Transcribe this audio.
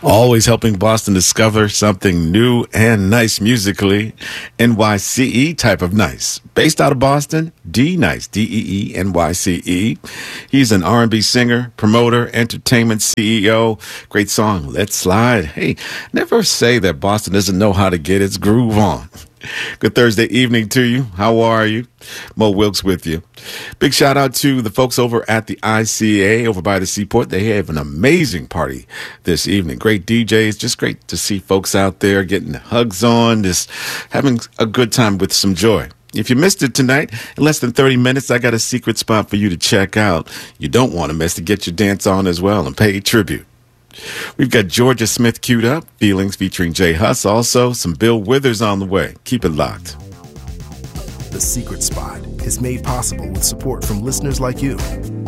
Always helping Boston discover something new and nice musically. NYCE type of nice. Based out of Boston, D Nice, DEENYCE. He's an R&B singer, promoter, entertainment CEO. Great song, Let's Slide. Hey, never say that Boston doesn't know how to get its groove on. Good Thursday evening to you. How are you? Mo Wilkes with you. Big shout out to the folks over at the ICA over by the Seaport. They have an amazing party this evening. Great DJs. Just great to see folks out there getting hugs on, just having a good time with some joy. If you missed it tonight, in less than 30 minutes, I got a secret spot for you to check out. You don't want to miss to get your dance on as well and pay tribute. We've got Georgia Smith queued up, Feelings featuring Jay Huss, also some Bill Withers on the way. Keep it locked. The Secret Spot is made possible with support from listeners like you.